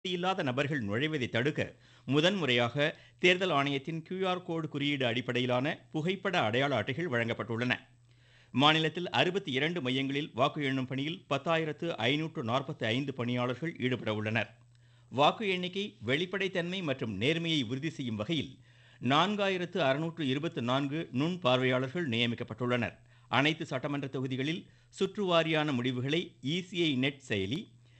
இல்லாத நபர்கள் நுழைவதை தடுக்க முதன்முறையாக தேர்தல் ஆணையத்தின் QR கோடு குறியீடு அடிப்படையிலான புகைப்பட அடையாள அட்டைகள் வழங்கப்பட்டுள்ளன. மாநிலத்தில் 62 மையங்களில் வாக்கு எண்ணும் பணியில் 10,545 பணியாளர்கள் ஈடுபட உள்ளனர். வாக்கு எண்ணிக்கை வெளிப்படைத்தன்மை மற்றும் நேர்மையை உறுதி செய்யும் வகையில் 4,624 நுண் பார்வையாளர்கள் நியமிக்கப்பட்டுள்ளனர். அனைத்து சட்டமன்ற தொகுதிகளில் சுற்றுவாரியான முடிவுகளை ECI நெட் செயலி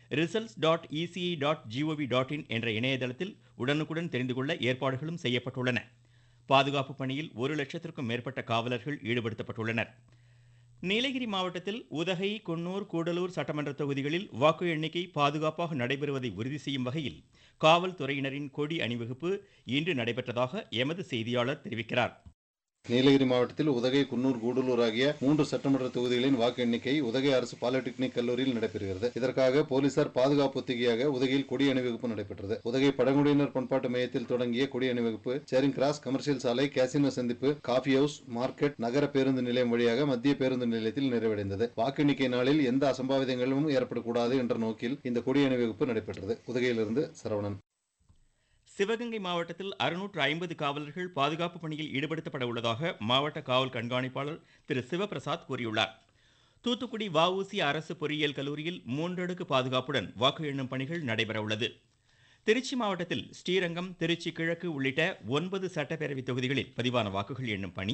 results.eci.gov.in என்ற இணையதளத்தில் உடனுக்குடன் தெரிந்து கொள்ள ஏற்பாடுகளும் செய்யப்பட்டுள்ளன. பாதுகாப்பு பணியில் 1 லட்சத்திற்கும் மேற்பட்ட காவலர்கள் ஈடுபடுத்தப்பட்டுள்ளனர். நீலகிரி மாவட்டத்தில் உதகை, குன்னூர், கூடலூர் சட்டமன்ற தொகுதிகளில் வாக்கு எண்ணிக்கை பாதுகாப்பாக நடைபெறுவதை உறுதி செய்யும் வகையில் காவல்துறையினரின் கொடி அணிவகுப்பு இன்று நடைபெற்றதாக எமது செய்தியாளர் தெரிவிக்கிறார். நீலகிரி மாவட்டத்தில் உதகை, குன்னூர், கூடலூர் ஆகிய 3 சட்டமன்ற தொகுதிகளின் வாக்கு எண்ணிக்கை உதகை அரசு பாலிடெக்னிக் கல்லூரியில் நடைபெறுகிறது. இதற்காக போலீசார் பாதுகாப்பு ஒத்திகையாக உதகையில் கொடி அணிவகுப்பு நடைபெற்றது. உதகை பழங்குடியினர் பண்பாட்டு மையத்தில் தொடங்கிய கொடி அணிவகுப்பு சேரிங் கிராஸ், கமர்ஷியல் சாலை, கேசினோ சந்திப்பு, காஃபி ஹவுஸ், மார்க்கெட், நகர பேருந்து நிலையம் வழியாக மத்திய பேருந்து நிலையத்தில் நிறைவடைந்தது. வாக்கு எண்ணிக்கை நாளில் எந்த அசம்பாவிதங்களும் ஏற்படக்கூடாது என்ற நோக்கில் இந்த கொடி அணிவகுப்பு நடைபெற்றது. உதகையிலிருந்து சரவணன். சிவகங்கை மாவட்டத்தில் 650 காவலர்கள் பாதுகாப்பு பணியில் ஈடுபடுத்தப்பட உள்ளதாக மாவட்ட காவல் கண்காணிப்பாளர் திரு சிவபிரசாத் கூறியுள்ளார். தூத்துக்குடி வஉசி அரசு பொறியியல் கல்லூரியில் 3 அடுக்கு பாதுகாப்புடன் வாக்கு எண்ணும் பணிகள் நடைபெற உள்ளது. திருச்சி மாவட்டத்தில் ஸ்ரீரங்கம், திருச்சி கிழக்கு உள்ளிட்ட 9 சட்டப்பேரவை தொகுதிகளில் பதிவான வாக்குகள் எண்ணும் பணி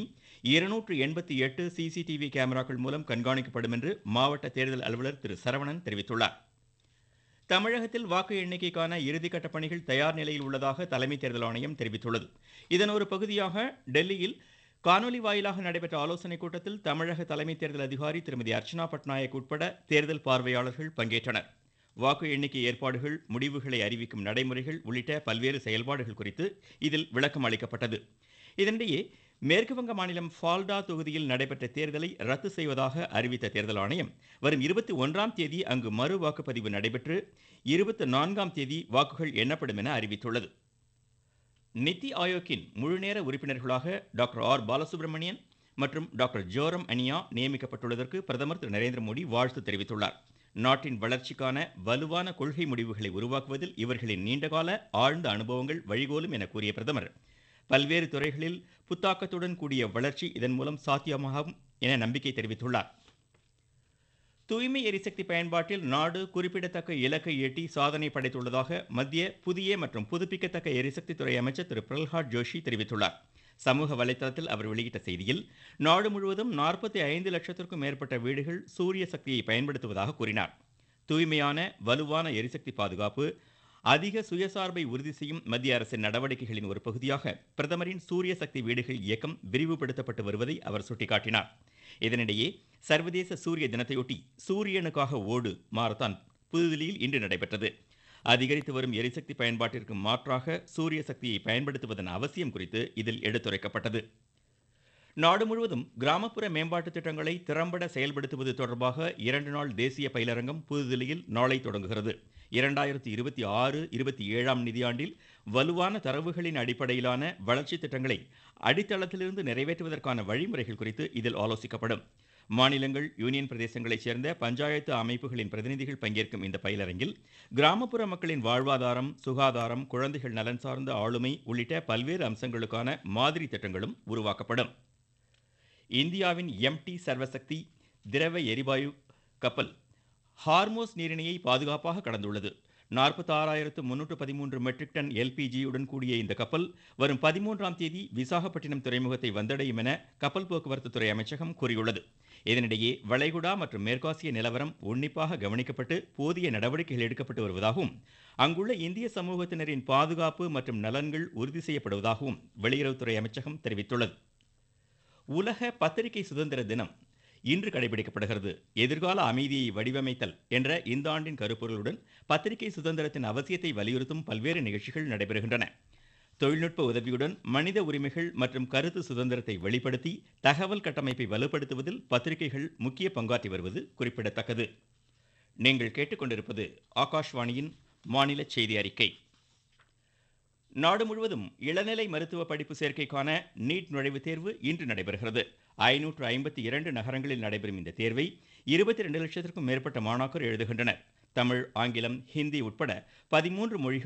288 CCTV கேமராக்கள் மூலம் கண்காணிக்கப்படும் என்று மாவட்ட தேர்தல் அலுவலர் திரு சரவணன் தெரிவித்துள்ளார். தமிழகத்தில் வாக்கு எண்ணிக்கைக்கான இறுதிக்கட்ட பணிகள் தயார் நிலையில் உள்ளதாக தலைமை தேர்தல் ஆணையம் தெரிவித்துள்ளது. இதன் ஒரு பகுதியாக டெல்லியில் காணொலி வாயிலாக நடைபெற்ற ஆலோசனைக் கூட்டத்தில் தமிழக தலைமை தேர்தல் அதிகாரி திருமதி அர்ச்சனா பட்நாயக் உட்பட தேர்தல் பார்வையாளர்கள் பங்கேற்றனர். வாக்கு எண்ணிக்கை ஏற்பாடுகள், முடிவுகளை அறிவிக்கும் நடைமுறைகள் உள்ளிட்ட பல்வேறு செயல்பாடுகள் குறித்து இதில் விளக்கம் அளிக்கப்பட்டது. இதனிடையே மேற்கு வங்க மாநிலம் ஃபால்டா தொகுதியில் நடைபெற்ற தேர்தலை ரத்து செய்வதாக அறிவித்த தேர்தல் ஆணையம் வரும் 21ஆம் தேதி அங்கு மறு வாக்குப்பதிவு நடைபெற்று 24ஆம் தேதி வாக்குகள் எண்ணப்படும் என அறிவித்துள்ளது. நித்தி ஆயோக்கின் முழுநேர உறுப்பினர்களாக டாக்டர் ஆர் பாலசுப்ரமணியன் மற்றும் டாக்டர் ஜோரம் அனியா நியமிக்கப்பட்டுள்ளதற்கு பிரதமர் திரு நரேந்திர மோடி வாழ்த்து தெரிவித்துள்ளார். நாட்டின் வளர்ச்சிக்கான வலுவான கொள்கை முடிவுகளை உருவாக்குவதில் இவர்களின் நீண்டகால ஆழ்ந்த அனுபவங்கள் வழிகோலும் என கூறிய பிரதமர் பல்வேறு துறைகளில் புத்தாக்கத்துடன் கூடிய வளர்ச்சி இதன் மூலம் சாத்தியமாகும் என நம்பிக்கை தெரிவித்துள்ளார். தூய்மை எரிசக்தி பயன்பாட்டில் நாடு குறிப்பிடத்தக்க இலக்கை எட்டி சாதனை படைத்துள்ளதாக மத்திய புதிய மற்றும் புதுப்பிக்கத்தக்க எரிசக்தி துறை அமைச்சர் திரு பிரல்ஹாத் ஜோஷி தெரிவித்துள்ளார். சமூக வலைதளத்தில் அவர் வெளியிட்ட செய்தியில் நாடு முழுவதும் 45 லட்சத்திற்கும் மேற்பட்ட வீடுகள் சூரிய சக்தியை பயன்படுத்துவதாக கூறினார். தூய்மையான வலுவான எரிசக்தி பாதுகாப்பு, அதிக சுயசார்பை உறுதி செய்யும் மத்திய அரசின் நடவடிக்கைகளின் ஒரு பகுதியாக பிரதமரின் சூரிய சக்தி வீடுகள் இயக்கம் விரிவுபடுத்தப்பட்டு வருவதை அவர் சுட்டிக்காட்டினார். இதனிடையே சர்வதேச சூரிய தினத்தையொட்டி சூரியனுக்காக ஓடு மாரத்தான் புதுதில்லியில் இன்று நடைபெற்றது. அதிகரித்து வரும் எரிசக்தி பயன்பாட்டிற்கு மாற்றாக சூரிய சக்தியை பயன்படுத்துவதன் அவசியம் குறித்து இதில் எடுத்துரைக்கப்பட்டது. நாடு முழுவதும் கிராமப்புற மேம்பாட்டு திட்டங்களை திறம்பட செயல்படுத்துவது தொடர்பாக 2 நாள் தேசிய பயிலரங்கம் புதுதில்லியில் நாளை தொடங்குகிறது. 2026-27ஆம் நிதியாண்டில் வலுவான தரவுகளின் அடிப்படையிலான வளர்ச்சி திட்டங்களை அடித்தளத்திலிருந்து நிறைவேற்றுவதற்கான வழிமுறைகள் குறித்து இதில் ஆலோசிக்கப்படும். மாநிலங்கள், யூனியன் பிரதேசங்களைச் சேர்ந்த பஞ்சாயத்து அமைப்புகளின் பிரதிநிதிகள் பங்கேற்கும் இந்த பயிலரங்கில் கிராமப்புற மக்களின் வாழ்வாதாரம், சுகாதாரம், குழந்தைகள் நலன் சார்ந்த ஆளுமை உள்ளிட்ட பல்வேறு அம்சங்களுக்கான மாதிரி திட்டங்களும் உருவாக்கப்படும். இந்தியாவின் MT சர்வசக்தி திரவ எரிவாயு கப்பல் ஹார்மோஸ் நீரிணையை பாதுகாப்பாக கடந்துள்ளது. 46,313 மெட்ரிக் டன் LPG-யுடன் கூடிய இந்த கப்பல் வரும் 13ஆம் தேதி விசாகப்பட்டினம் துறைமுகத்தை வந்தடையும் என கப்பல் போக்குவரத்து துறை அமைச்சகம் கூறியுள்ளது. இதனிடையே வளைகுடா மற்றும் மேற்காசிய நிலவரம் உன்னிப்பாக கவனிக்கப்பட்டு போதிய நடவடிக்கைகள் எடுக்கப்பட்டு வருவதாகவும் அங்குள்ள இந்திய சமூகத்தினரின் பாதுகாப்பு மற்றும் நலன்கள் உறுதி செய்யப்படுவதாகவும் வெளியுறவுத்துறை அமைச்சகம் தெரிவித்துள்ளது. உலக பத்திரிகை சுதந்திர தினம் இன்று கடைபிடிக்கப்படுகிறது. எதிர்கால அமைதியை வடிவமைத்தல் என்ற இந்த ஆண்டின் கருப்பொருளுடன் பத்திரிகை சுதந்திரத்தின் அவசியத்தை வலியுறுத்தும் பல்வேறு நிகழ்ச்சிகள் நடைபெறுகின்றன. தொழில்நுட்ப உதவியுடன் மனித உரிமைகள் மற்றும் கருத்து சுதந்திரத்தை வெளிப்படுத்தி தகவல் கட்டமைப்பை வலுப்படுத்துவதில் பத்திரிகைகள் முக்கிய பங்காற்றி வருவது குறிப்பிடத்தக்கது. நீங்கள் கேட்டுக்கொண்டிருப்பது ஆகாஷ்வாணியின் மாநில செய்தி அறிக்கை. நாடு முழுவதும் இளநிலை மருத்துவ படிப்பு சேர்க்கைக்கான நீட் நுழைவுத் தேர்வு இன்று நடைபெறுகிறது. 552 நகரங்களில் நடைபெறும் இந்த தேர்வை 22 லட்சத்திற்கும் மேற்பட்ட மாணாக்கர் எழுதுகின்றனர். தமிழ், ஆங்கிலம், ஹிந்தி உட்பட 13 மொழிகள்